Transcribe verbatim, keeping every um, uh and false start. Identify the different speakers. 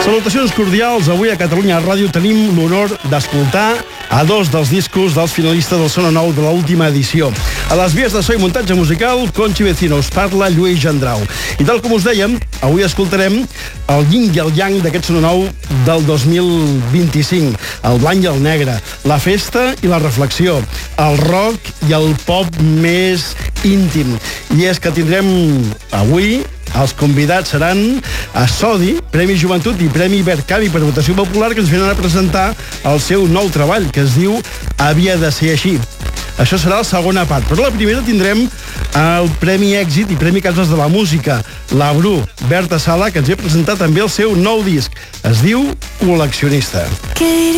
Speaker 1: Salutacions cordials. Avui a Catalunya Ràdio tenim l'honor d'escoltar a dos dels discos dels finalistes del Sona Nou de l'última edició. A les vies de so i muntatge musical, Conchi Vecino, us parla Lluís Gendrau. I tal com us dèiem, avui escoltarem el yin i el yang d'aquest Sona Nou del dos mil vint-i-cinc. El blanc i el negre, la festa i la reflexió, el rock i el pop més íntim. I és que tindrem avui... Els convidats seran a Sodi, Premi Joventut i Premi Ibercavi per votació popular, que ens venen a presentar el seu nou treball, que es diu Havia de ser així. Això serà la segona part, però la primera tindrem el Premi Èxit i Premi Cases de la Música, la Bru, Berta Sala, que ens ve a presentar també el seu nou disc. Es diu Col·leccionista.